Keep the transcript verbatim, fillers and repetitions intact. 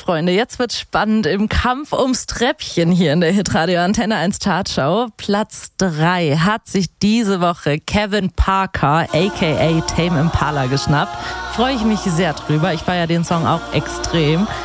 Freunde, jetzt wird's spannend im Kampf ums Treppchen hier in der Hitradio Antenne eins Chartschau. Platz drei hat sich diese Woche Kevin Parker, aka Tame Impala, geschnappt. Freue ich mich sehr drüber. Ich feiere den Song auch extrem.